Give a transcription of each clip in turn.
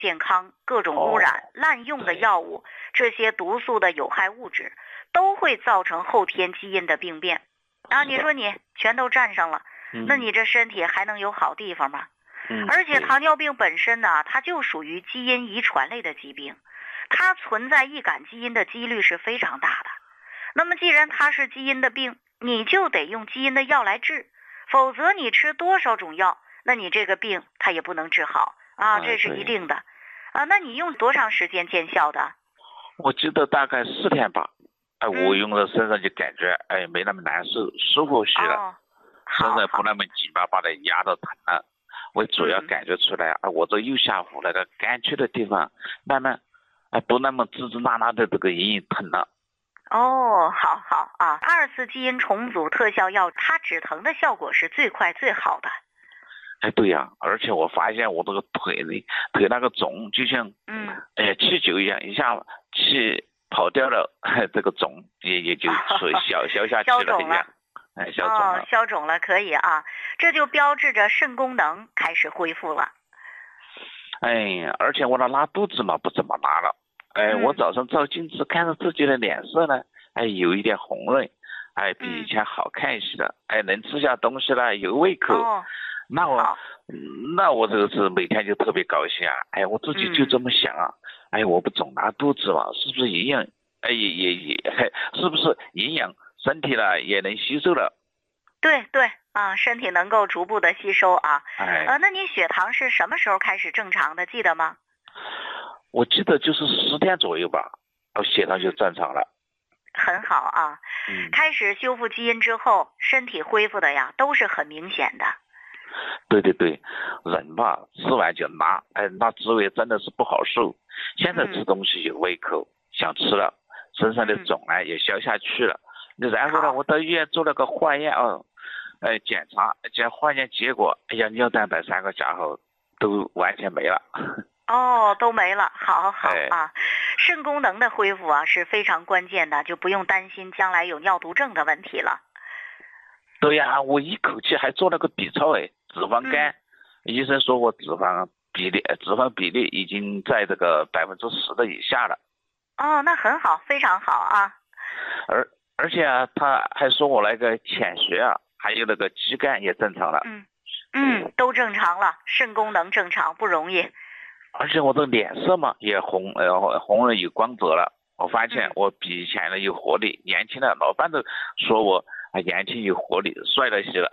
健康、各种污染、滥用的药物，这些毒素的有害物质，都会造成后天基因的病变。你说你全都占上了，那你这身体还能有好地方吗？而且糖尿病本身呢，它就属于基因遗传类的疾病，它存在易感基因的几率是非常大的。那么既然它是基因的病，你就得用基因的药来治，否则你吃多少种药，那你这个病它也不能治好这是一定的那你用多长时间见效的？ 我记得大概4天吧。我用的身上就感觉没那么难受，舒服些了，身上不那么紧巴巴的压着疼了。我主要感觉出来我这右下腹那个肝区的地方慢慢不那么滋滋啦啦的这个隐隐疼了。 好2次基因重组特效药它止疼的效果是最快最好的。 对呀，而且我发现我这个腿那个肿就像气球一样，一下气跑掉了，这个肿也就消下去了一样。 消肿了，可以这就标志着肾功能开始恢复了。 而且我的拉肚子嘛不怎么拉了。我早上照镜子看着自己的脸色呢，有一点红润，比以前好看一些了。能吃下东西了，有胃口。那我这个是每天就特别高兴我自己就这么想我不总拉肚子嘛，是不是营养是不是营养身体了也能吸收了？ 对身体能够逐步的吸收那你血糖是什么时候开始正常的，记得吗？ 我记得就是10天左右吧，血糖就正常了。 很好开始修复基因之后，身体恢复的呀都是很明显的。 对，人吧吃完就拉，那滋味真的是不好受。现在吃东西有胃口，想吃了，身上的肿也消下去了。然后呢，我到医院做了个化验检查化验结果，尿蛋白3个家伙都完全没了。 都没了，好肾功能的恢复是非常关键的，就不用担心将来有尿毒症的问题了。 对呀，我一口气还做了个 B 超脂肪肝，医生说我脂肪比例已经在这个10%的以下了。 那很好，非常好而且他还说我那个潜血还有那个肌酐也正常了。 都正常了，肾功能正常不容易。 而且我的脸色嘛也红了，有光泽了。我发现我比以前的有活力，年轻了。老伴都说我年轻有活力，帅了些了。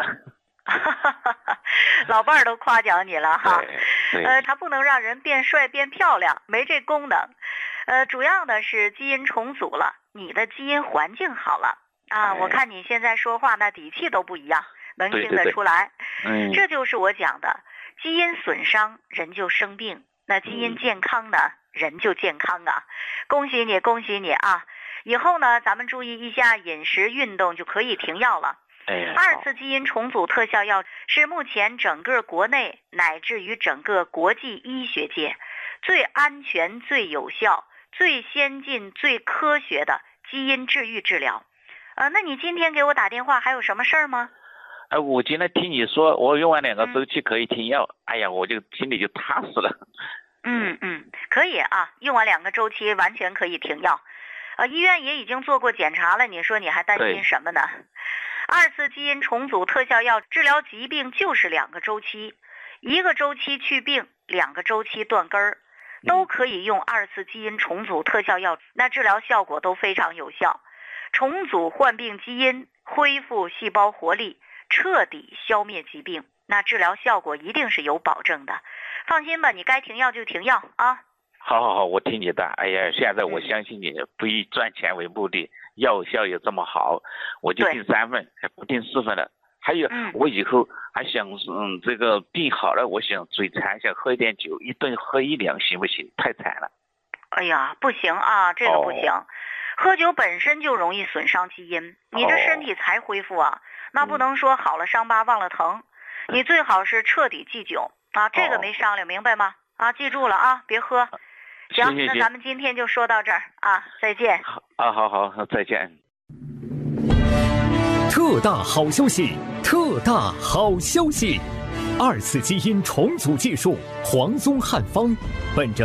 老伴儿都夸奖你了对他不能让人变帅变漂亮，没这功能。主要的是基因重组了，你的基因环境好了我看你现在说话那底气都不一样，能听得出来。这就是我讲的，基因损伤人就生病，那基因健康呢人就健康恭喜你以后呢咱们注意一下饮食运动就可以停药了。2次基因重组特效药是目前整个国内乃至于整个国际医学界最安全、最有效、最先进、最科学的基因治愈治疗。那你今天给我打电话还有什么事儿吗？ 我今天听你说我用完2个周期可以停药，我就心里就踏实了。 可以用完2个周期完全可以停药。医院也已经做过检查了，你说你还担心什么呢？2次基因重组特效药治疗疾病就是2个周期，1个周期去病，2个周期断根儿，都可以用2次基因重组特效药，那治疗效果都非常有效，重组患病基因，恢复细胞活力，彻底消灭疾病，那治疗效果一定是有保证的。放心吧，你该停药就停药好，我听你的。现在我相信你，不以赚钱为目的，药效也这么好，我就订3份，还不订4份了。还有我以后还想这个病好了，我想嘴馋，想喝一点酒，一顿喝1两行不行？太惨了。 不行这个不行。喝酒本身就容易损伤基因，你这身体才恢复那不能说好了伤疤忘了疼，你最好是彻底忌酒这个没商量，明白吗？记住了别喝。行，那咱们今天就说到这儿再见。 好，再见。 特大好消息！2次基因重组技术，黄宗汉方，本着